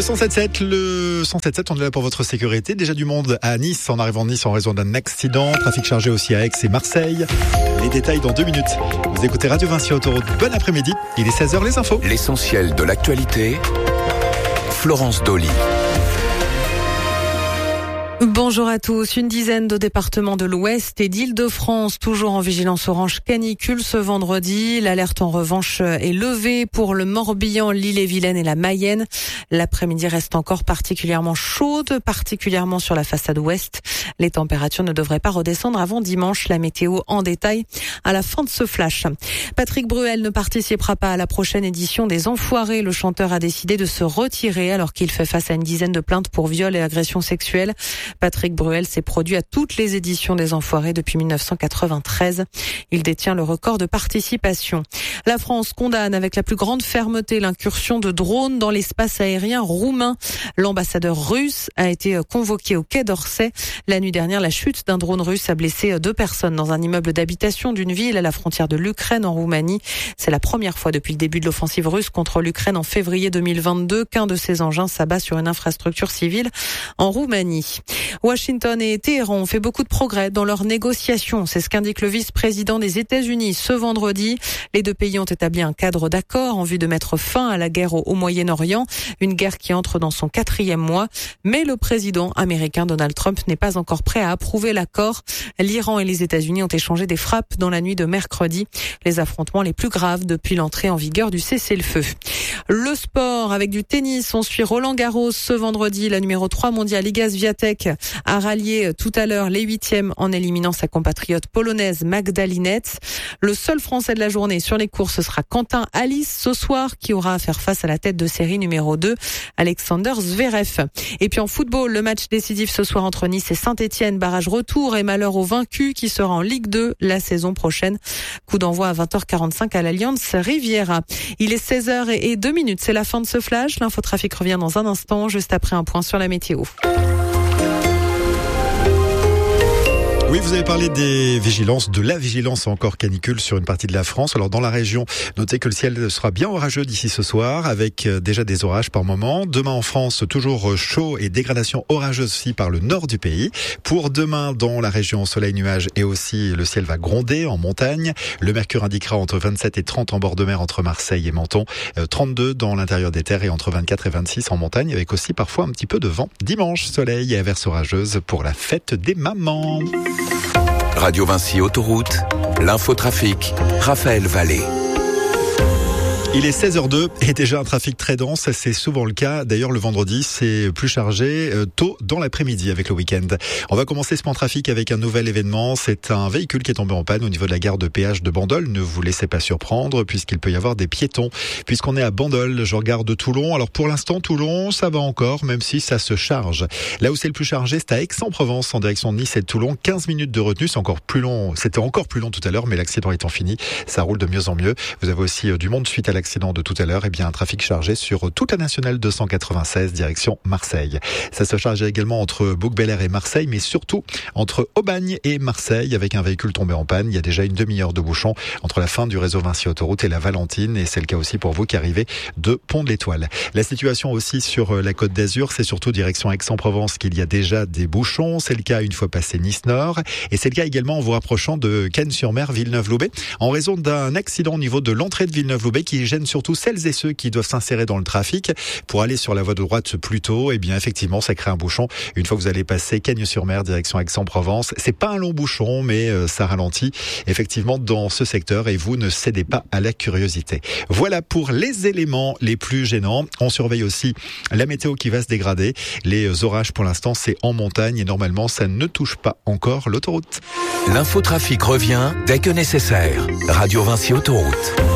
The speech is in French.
107.7, le 107.7, on est là pour votre sécurité. Déjà du monde à Nice, en arrivant de Nice en raison d'un accident. Trafic chargé aussi à Aix et Marseille. Les détails dans 2 minutes. Vous écoutez Radio Vinci Autoroute. Bon après-midi, il est 16h, les infos. L'essentiel de l'actualité, Florence Dolly. Bonjour à tous. Une dizaine de départements de l'Ouest et d'Île-de-France toujours en vigilance orange canicule ce vendredi. L'alerte en revanche est levée pour le Morbihan, l'Ille-et-Vilaine et la Mayenne. L'après-midi reste encore particulièrement chaude, particulièrement sur la façade ouest. Les températures ne devraient pas redescendre avant dimanche. La météo en détail à la fin de ce flash. Patrick Bruel ne participera pas à la prochaine édition des Enfoirés. Le chanteur a décidé de se retirer alors qu'il fait face à une dizaine de plaintes pour viol et agressions sexuelles. Patrick Bruel s'est produit à toutes les éditions des Enfoirés depuis 1993. Il détient le record de participation. La France condamne avec la plus grande fermeté l'incursion de drones dans l'espace aérien roumain. L'ambassadeur russe a été convoqué au Quai d'Orsay. La nuit dernière, la chute d'un drone russe a blessé 2 personnes dans un immeuble d'habitation d'une ville à la frontière de l'Ukraine en Roumanie. C'est la première fois depuis le début de l'offensive russe contre l'Ukraine en février 2022 qu'un de ces engins s'abat sur une infrastructure civile en Roumanie. Washington et Téhéran ont fait beaucoup de progrès dans leurs négociations. C'est ce qu'indique le vice-président des États-Unis ce vendredi. Les 2 pays ont établi un cadre d'accord en vue de mettre fin à la guerre au Moyen-Orient, une guerre qui entre dans son 4e mois. Mais le président américain Donald Trump n'est pas encore prêt à approuver l'accord. L'Iran et les États-Unis ont échangé des frappes dans la nuit de mercredi. Les affrontements les plus graves depuis l'entrée en vigueur du cessez-le-feu. Le sport avec du tennis. On suit Roland Garros ce vendredi. La numéro 3 mondiale Iga Swiatek a rallié tout à l'heure les 8e en éliminant sa compatriote polonaise Magda Linette. Le seul Français de la journée sur les cours, ce sera Quentin Alice ce soir qui aura à faire face à la tête de série numéro 2, Alexander Zverev. Et puis en football, le match décisif ce soir entre Nice et Saint-Etienne, barrage retour et malheur au vaincu qui sera en Ligue 2 la saison prochaine. Coup d'envoi à 20h45 à l'Alliance Riviera. Il est 16h02, c'est la fin de ce flash. L'infotrafic revient dans un instant, juste après un point sur la météo. Oui, vous avez parlé de la vigilance encore canicule sur une partie de la France. Alors dans la région, notez que le ciel sera bien orageux d'ici ce soir avec déjà des orages par moment. Demain en France, toujours chaud et dégradation orageuse aussi par le nord du pays. Pour demain, dans la région, soleil, nuages et aussi le ciel va gronder en montagne. Le mercure indiquera entre 27 et 30 en bord de mer entre Marseille et Menton. 32 dans l'intérieur des terres et entre 24 et 26 en montagne avec aussi parfois un petit peu de vent. Dimanche, soleil et averse orageuse pour la fête des mamans. Radio Vinci Autoroute, l'infotrafic, Raphaël Vallée. Il est 16h02 et déjà un trafic très dense, c'est souvent le cas. D'ailleurs, le vendredi, c'est plus chargé tôt dans l'après-midi avec le week-end. On va commencer ce point trafic avec un nouvel événement. C'est un véhicule qui est tombé en panne au niveau de la gare de péage de Bandol. Ne vous laissez pas surprendre puisqu'il peut y avoir des piétons. Puisqu'on est à Bandol, je regarde Toulon. Alors pour l'instant, Toulon, ça va encore, même si ça se charge. Là où c'est le plus chargé, c'est à Aix-en-Provence, en direction de Nice et de Toulon. 15 minutes de retenue, c'est encore plus long. C'était encore plus long tout à l'heure, mais l'accident étant fini, ça roule de mieux en mieux. Vous avez aussi du monde suite à l'accident de tout à l'heure, et bien un trafic chargé sur toute la nationale 296 direction Marseille. Ça se charge également entre Bouc-Bel-Air et Marseille, mais surtout entre Aubagne et Marseille avec un véhicule tombé en panne. Il y a déjà une demi-heure de bouchon entre la fin du réseau Vinci Autoroute et la Valentine, et c'est le cas aussi pour vous qui arrivez de Pont de l'Étoile. La situation aussi sur la Côte d'Azur, c'est surtout direction Aix-en-Provence qu'il y a déjà des bouchons. C'est le cas une fois passé Nice-Nord, et c'est le cas également en vous rapprochant de Cannes-sur-Mer, Villeneuve-Loubet, en raison d'un accident au niveau de l'entrée de Villeneuve-Loubet qui gêne surtout celles et ceux qui doivent s'insérer dans le trafic pour aller sur la voie de droite plus tôt. Et bien effectivement, ça crée un bouchon une fois que vous allez passer Cagnes-sur-Mer direction Aix-en-Provence. C'est pas un long bouchon, mais ça ralentit effectivement dans ce secteur et vous ne cédez pas à la curiosité. Voilà pour les éléments les plus gênants. On surveille aussi la météo qui va se dégrader. Les orages pour l'instant, c'est en montagne et normalement, ça ne touche pas encore l'autoroute. L'infotrafic revient dès que nécessaire. Radio Vinci Autoroute.